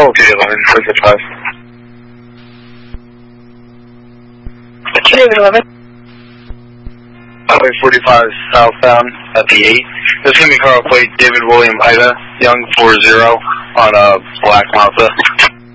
Okay, 11, 45. David 11. Highway 45 southbound at the 8. This is going to be car plate David William Ida, Young 40 on a black Mazda.